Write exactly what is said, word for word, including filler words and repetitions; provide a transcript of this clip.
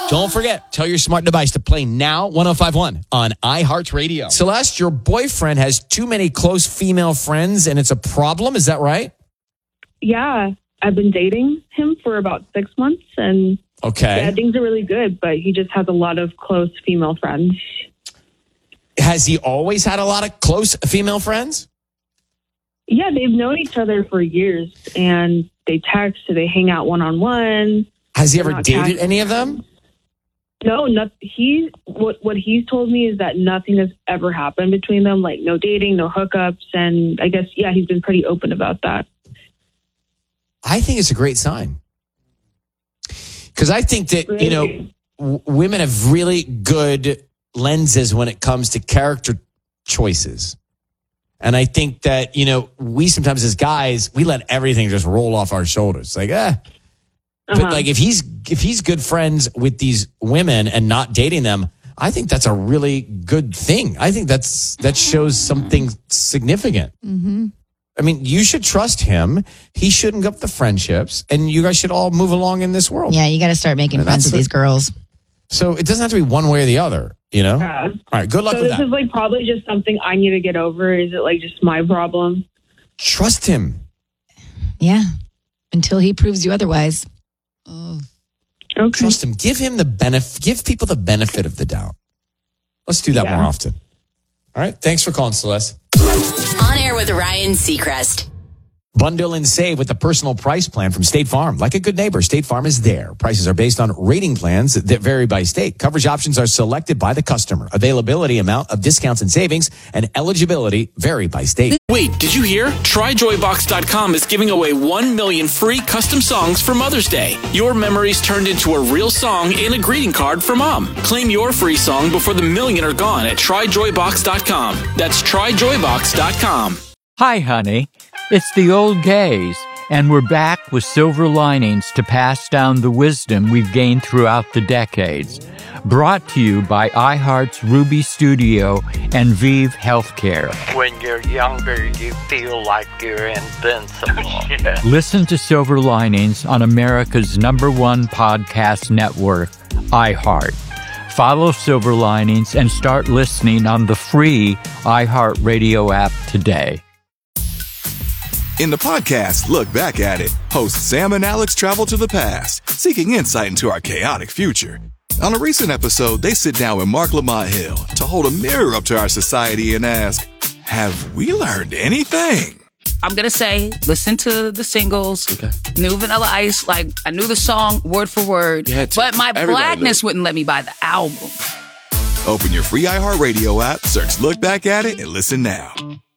Don't forget, tell your smart device to play Now one oh five point one on iHeartRadio. Celeste, your boyfriend has too many close female friends and it's a problem. Is that right? Yeah. I've been dating him for about six months and okay. yeah, things are really good, but he just has a lot of close female friends. Has he always had a lot of close female friends? Yeah, they've known each other for years and they text, they hang out one-on-one. Has he ever dated texting. any of them? No, not, he, what, what he's told me is that nothing has ever happened between them, like no dating, no hookups. And I guess, yeah, he's been pretty open about that. I think it's a great sign. Because I think that, really? you know, w- women have really good lenses when it comes to character choices. And I think that, you know, we sometimes as guys, we let everything just roll off our shoulders. Like, eh. Uh-huh. But like if he's if he's good friends with these women and not dating them, I think that's a really good thing. I think that's that shows something significant. Mm-hmm. I mean, you should trust him. He shouldn't give up the friendships, and you guys should all move along in this world. Yeah, you got to start making friends with the, these girls. So it doesn't have to be one way or the other, you know? Yeah. All right, good luck so with that. So this is like probably just something I need to get over. Is it like just my problem? Trust him. Yeah, until he proves you otherwise. Oh. Okay. Trust him. Give him the benefit. Give people the benefit of the doubt. Let's do that yeah. more often. All right. Thanks for calling, Celeste. On Air with Ryan Seacrest. Bundle and save with the personal price plan from State Farm. Like a good neighbor, State Farm is there. Prices are based on rating plans that vary by state. Coverage options are selected by the customer. Availability, amount of discounts and savings, and eligibility vary by state. Wait, did you hear? Try Joy Box dot com is giving away one million free custom songs for Mother's Day. Your memories turned into a real song and a greeting card for Mom. Claim your free song before the million are gone at Try Joy Box dot com. That's Try Joy Box dot com. Hi, honey. It's the old gays, and we're back with silver linings to pass down the wisdom we've gained throughout the decades. Brought to you by iHeart's Ruby Studio and Vive Healthcare. When you're younger, you feel like you're invincible. Yeah. Listen to Silver Linings on America's number one podcast network, iHeart. Follow Silver Linings and start listening on the free iHeartRadio app today. In the podcast, Look Back at It, hosts Sam and Alex travel to the past, seeking insight into our chaotic future. On a recent episode, they sit down with Mark Lamont Hill to hold a mirror up to our society and ask, have we learned anything? I'm going to say, listen to the singles, okay. New Vanilla Ice, like, I knew the song word for word, but my blackness wouldn't let me buy the album. Open your free iHeartRadio app, search Look Back at It, and listen now.